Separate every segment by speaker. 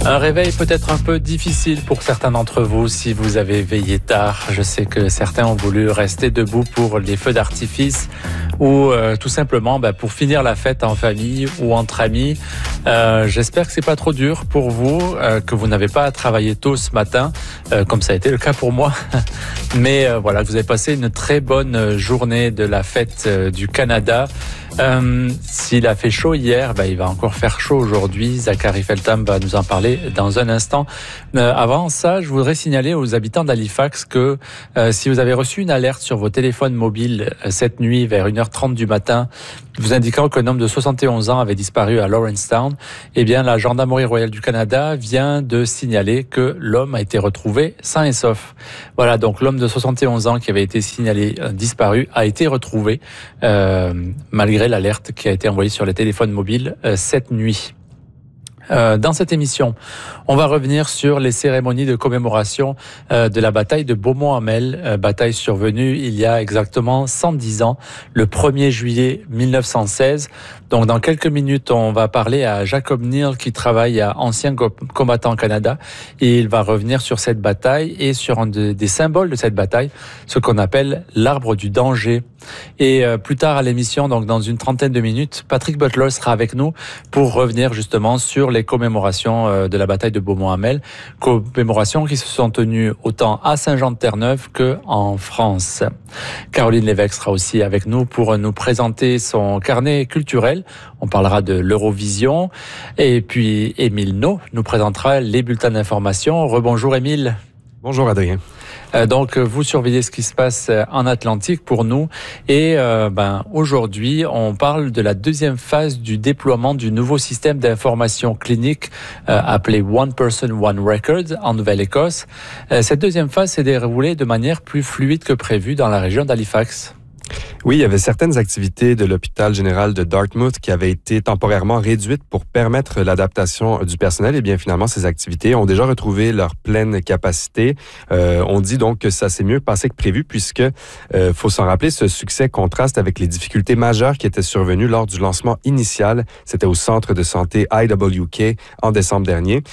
Speaker 1: Un réveil peut-être un peu difficile pour certains d'entre vous si vous avez veillé tard. Je sais que certains ont voulu rester debout pour les feux d'artifice ou tout simplement pour finir la fête en famille ou entre amis. J'espère que c'est pas trop dur pour vous, que vous n'avez pas à travailler tôt ce matin, comme ça a été le cas pour moi. Mais voilà, que vous avez passé une très bonne journée de la fête du Canada. S'il a fait chaud hier, il va encore faire chaud aujourd'hui. Zachary Feltham va nous en parler dans un instant. Avant ça, je voudrais signaler aux habitants d'Halifax que si vous avez reçu une alerte sur vos téléphones mobiles cette nuit vers 1h30 du matin, vous indiquant qu'un homme de 71 ans avait disparu à Lawrencetown, eh bien la Gendarmerie royale du Canada vient de signaler que l'homme a été retrouvé sain et sauf. Voilà, donc l'homme de 71 ans qui avait été signalé disparu a été retrouvé malgré l'alerte qui a été envoyée sur les téléphones mobiles cette nuit. Dans cette émission, on va revenir sur les cérémonies de commémoration de la bataille de Beaumont-Hamel, bataille survenue il y a exactement 110 ans, le 1er juillet 1916. Donc dans quelques minutes, on va parler à Jacob Neal qui travaille à Anciens combattants Canada et il va revenir sur cette bataille et sur un des symboles de cette bataille, ce qu'on appelle l'arbre du danger. Et plus tard à l'émission, donc dans une trentaine de minutes, Patrick Butler sera avec nous pour revenir justement sur les commémorations de la bataille de Beaumont-Hamel, commémorations qui se sont tenues autant à Saint-Jean-de-Terre-Neuve qu'en France. Caroline Lévesque sera aussi avec nous pour nous présenter son carnet culturel. On parlera de l'Eurovision. Et puis Émile Naud nous présentera les bulletins d'information. Rebonjour Émile.
Speaker 2: Bonjour Adrien.
Speaker 1: Donc vous surveillez ce qui se passe en Atlantique pour nous et aujourd'hui on parle de la deuxième phase du déploiement du nouveau système d'information clinique appelé One Person One Record en Nouvelle-Écosse. Cette deuxième phase s'est déroulée de manière plus fluide que prévu dans la région d'Halifax.
Speaker 2: Oui, il y avait certaines activités de l'hôpital général de Dartmouth qui avaient été temporairement réduites pour permettre l'adaptation du personnel. Et bien finalement, ces activités ont déjà retrouvé leur pleine capacité. On dit donc que ça s'est mieux passé que prévu puisque, faut s'en rappeler, ce succès contraste avec les difficultés majeures qui étaient survenues lors du lancement initial. C'était au centre de santé IWK en décembre dernier,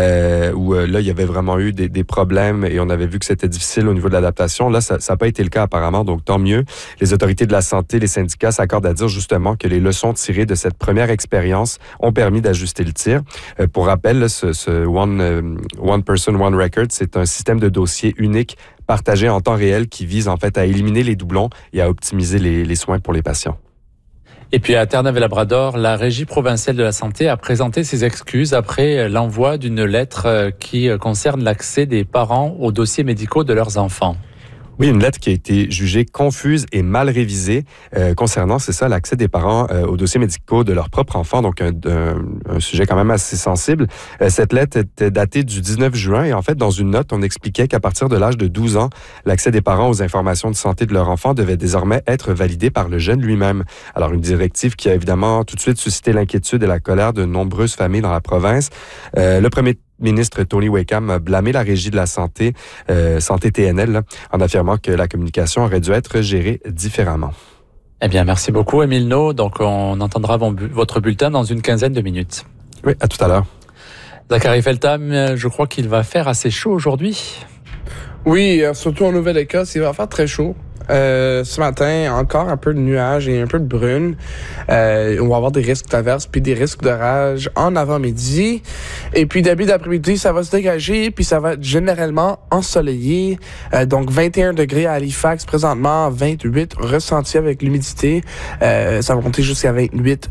Speaker 2: où là, il y avait vraiment eu des problèmes et on avait vu que c'était difficile au niveau de l'adaptation. Là, ça n'a pas été le cas apparemment, donc tant mieux. Les autorités de la santé, les syndicats s'accordent à dire justement que les leçons tirées de cette première expérience ont permis d'ajuster le tir. Pour rappel, là, ce One Person, One Record, c'est un système de dossier unique partagé en temps réel qui vise en fait à éliminer les doublons et à optimiser les soins pour les patients.
Speaker 1: Et puis à Terre-Neuve-et-Labrador, la Régie provinciale de la santé a présenté ses excuses après l'envoi d'une lettre qui concerne l'accès des parents aux dossiers médicaux de leurs enfants.
Speaker 2: Oui, une lettre qui a été jugée confuse et mal révisée concernant, c'est ça, l'accès des parents aux dossiers médicaux de leurs propres enfants, donc un sujet quand même assez sensible. Cette lettre était datée du 19 juin et en fait, dans une note, on expliquait qu'à partir de l'âge de 12 ans, l'accès des parents aux informations de santé de leur enfant devait désormais être validé par le jeune lui-même. Alors, une directive qui a évidemment tout de suite suscité l'inquiétude et la colère de nombreuses familles dans la province. Le premier ministre Tony Wakeham a blâmé la Régie de la santé, santé TNL, en affirmant que la communication aurait dû être gérée différemment.
Speaker 1: Eh bien, merci beaucoup, Émile Naud. Donc, on entendra votre bulletin dans une quinzaine de minutes.
Speaker 2: Oui, à tout à l'heure.
Speaker 1: Zachary Feltham, je crois qu'il va faire assez chaud aujourd'hui.
Speaker 3: Oui, surtout en Nouvelle-Écosse, il va faire très chaud. Ce matin, encore un peu de nuages et un peu de brume. On va avoir des risques d'averses puis des risques d'orage en avant-midi. Et puis, début d'après-midi, ça va se dégager puis ça va être généralement ensoleillé. Donc, 21 degrés à Halifax présentement, 28 ressenti avec l'humidité. Ça va monter jusqu'à 28,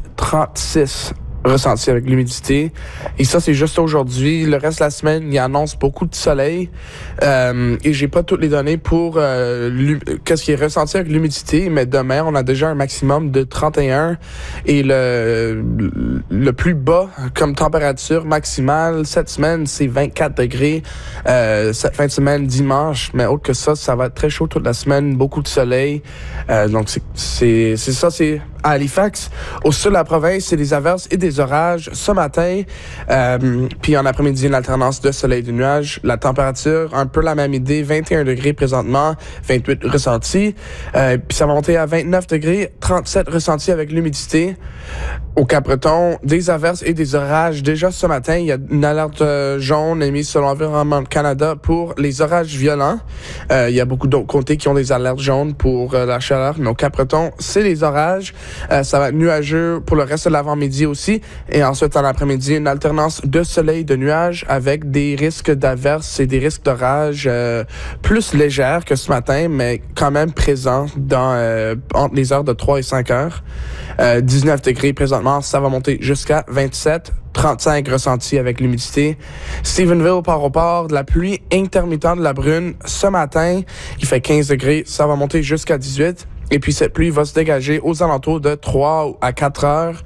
Speaker 3: 36 ressenti avec l'humidité. Et ça, c'est juste aujourd'hui. Le reste de la semaine, il annonce beaucoup de soleil. Et j'ai pas toutes les données pour qu'est-ce qui est ressenti avec l'humidité, mais demain, on a déjà un maximum de 31 et le plus bas comme température maximale cette semaine, c'est 24 degrés. Cette fin de semaine, dimanche, mais autre que ça, ça va être très chaud toute la semaine, beaucoup de soleil. Donc, c'est ça, c'est à Halifax. Au sud de la province, c'est des averses et des orages ce matin. Puis en après-midi, une alternance de soleil et de nuages. La température, un peu la même idée, 21 degrés présentement, 28 ressentis. Puis ça va monter à 29 degrés, 37 ressentis avec l'humidité. Au Cap-Breton, des averses et des orages. Déjà ce matin, il y a une alerte jaune émise sur l'Environnement Canada pour les orages violents. Il y a beaucoup d'autres comtés qui ont des alertes jaunes pour la chaleur, mais au Cap-Breton, c'est les orages. Ça va être nuageux pour le reste de l'avant-midi aussi. Et ensuite, en après-midi, une alternance de soleil, de nuages avec des risques d'averses et des risques d'orages plus légers que ce matin, mais quand même présents entre les heures de 3 et 5 heures. 19 degrés présentement, ça va monter jusqu'à 27. 35 ressentis avec l'humidité. Stephenville, Port-au-Port, de la pluie intermittente, de la brune. Ce matin, il fait 15 degrés, ça va monter jusqu'à 18. Et puis cette pluie va se dégager aux alentours de 3 à 4 heures.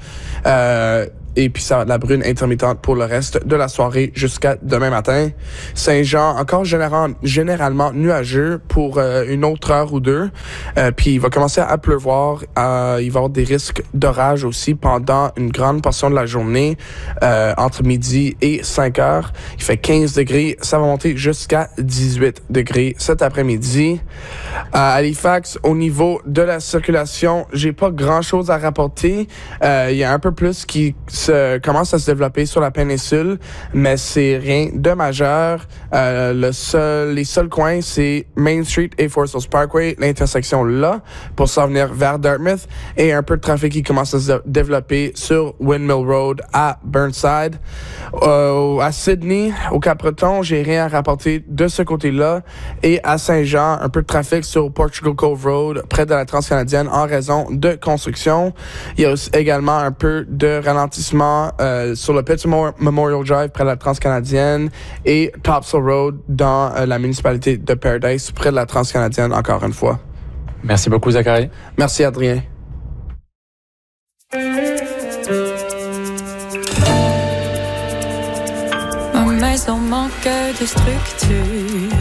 Speaker 3: Et puis ça va de la brune intermittente pour le reste de la soirée jusqu'à demain matin. Saint-Jean, encore généralement nuageux pour une autre heure ou deux. Puis il va commencer à pleuvoir. Il va y avoir des risques d'orage aussi pendant une grande portion de la journée, entre midi et 5 heures. Il fait 15 degrés. Ça va monter jusqu'à 18 degrés cet après-midi. À Halifax, au niveau de la circulation, j'ai pas grand-chose à rapporter. Il y a un peu plus qui commence à se développer sur la péninsule, mais c'est rien de majeur. Les seuls coins, c'est Main Street et Forest Hills Parkway, l'intersection là, pour s'en venir vers Dartmouth, et un peu de trafic qui commence à se développer sur Windmill Road à Burnside. À Sydney, au Cap-Breton, j'ai rien à rapporter de ce côté-là, et à Saint-Jean, un peu de trafic sur Portugal Cove Road, près de la Transcanadienne, en raison de construction. Il y a aussi également un peu de ralentissement sur le Petit Memorial Drive près de la Transcanadienne et Topsail Road dans la municipalité de Paradise près de la Transcanadienne encore une fois.
Speaker 1: Merci beaucoup, Zachary.
Speaker 3: Merci, Adrien.
Speaker 4: Ma maison manque de structure.